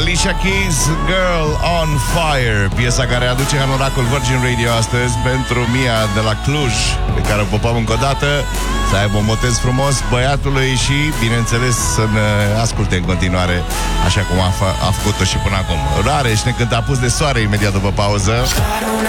Alicia Keys, Girl on Fire, piesa care aduce hanoracul Virgin Radio astăzi pentru Mia de la Cluj, pe care o popăm încă o dată, să aibă un botez frumos băiatului și, bineînțeles, să ne asculte în continuare, așa cum a făcut-o și până acum. Rareș, ne cântă Apus de soare imediat după pauză.